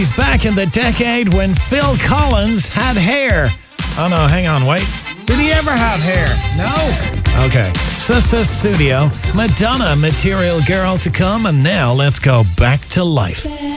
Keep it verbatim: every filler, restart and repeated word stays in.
He's back in the decade when Phil Collins had hair. Oh no, hang on, wait. Did he ever have hair? No. Okay. Sussudio, Madonna, Material Girl to come, and now let's go back to life.